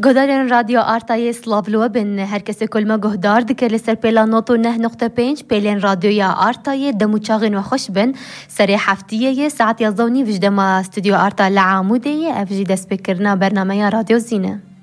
گهدارین رادیو آرتای سلاولو بن هر کسی کل ما گهدار دکر لسر پیلا نوتو 9.5 پیلین رادیوی آرتای دمو چاغین و خوش بن سری هفتیه ساعت 11 وجد ما استودیو آرتا لعاموده افجی دست بکرنا برنامه رادیو زینه.